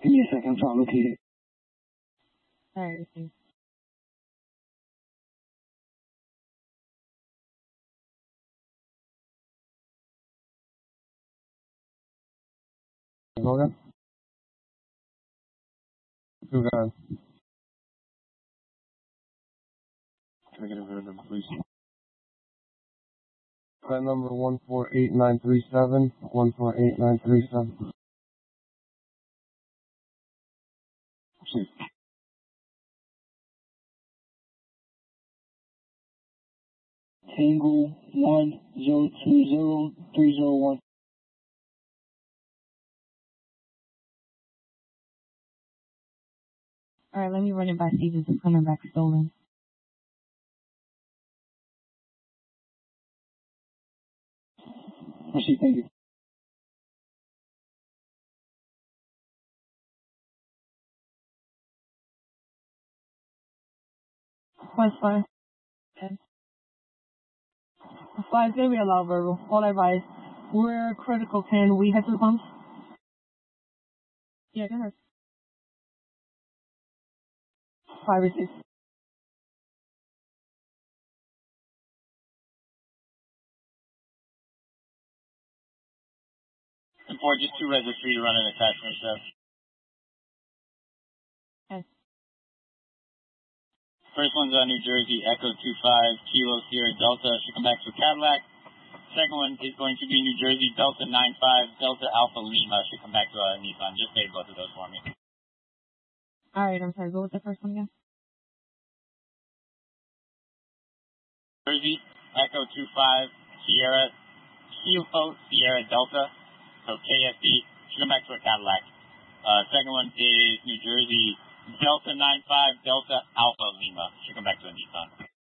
Give me a second, I'm trying to locate it. Alright, thanks. Okay. Two guys. Can I get a VIN number, please? VIN number 148937. 148937. Proceed. Tango 1020301. Alright, let me run it by see if it's coming back stolen. Proceed, thank you. What's fine? Okay. 5 is gonna be a loud verbal. All advice. We're critical 10. We head to the pumps? Yeah, go ahead. 5 or 6. Support just 2 registry to run an attachment step. Okay. First one's New Jersey Echo 25 Kilo Sierra Delta. Should come back to a Cadillac. Second one is going to be New Jersey Delta 95 Delta Alpha Lima. Should come back to a Nissan. Just save both of those for me. Alright, I'm sorry. Go with the first one again. Jersey Echo 25 Sierra Kilo Sierra Delta. So KSD. Should come back to a Cadillac. Second one is New Jersey Delta 95 Delta Alpha Lima. Should come back to a Nissan.